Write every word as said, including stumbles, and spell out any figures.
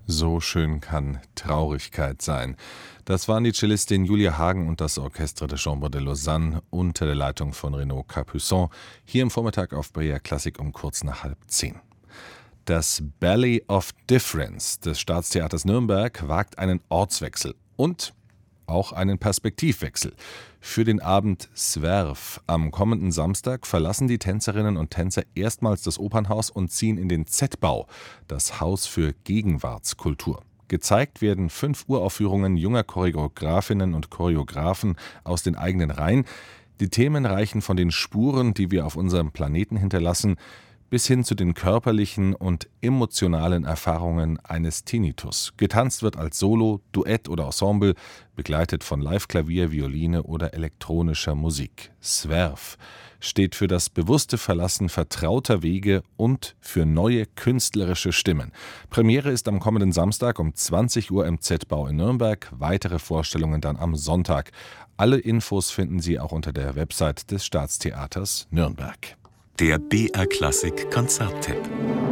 So schön kann Traurigkeit sein. Das waren die Cellistin Julia Hagen und das Orchestre de Chambre de Lausanne unter der Leitung von Renaud Capuçon hier im Vormittag auf B R Klassik um kurz nach halb zehn. Das Ballet of Difference des Staatstheaters Nürnberg wagt einen Ortswechsel und auch einen Perspektivwechsel. Für den Abend Swerv am kommenden Samstag verlassen die Tänzerinnen und Tänzer erstmals das Opernhaus und ziehen in den Z-Bau, das Haus für Gegenwartskultur. Gezeigt werden fünf Uraufführungen junger Choreografinnen und Choreografen aus den eigenen Reihen. Die Themen reichen von den Spuren, die wir auf unserem Planeten hinterlassen, bis hin zu den körperlichen und emotionalen Erfahrungen eines Tinnitus. Getanzt wird als Solo, Duett oder Ensemble, begleitet von Live-Klavier, Violine oder elektronischer Musik. Swerv steht für das bewusste Verlassen vertrauter Wege und für neue künstlerische Stimmen. Premiere ist am kommenden Samstag um zwanzig Uhr im Z-Bau in Nürnberg, weitere Vorstellungen dann am Sonntag. Alle Infos finden Sie auch unter der Website des Staatstheaters Nürnberg. Der B R Klassik Konzerttipp.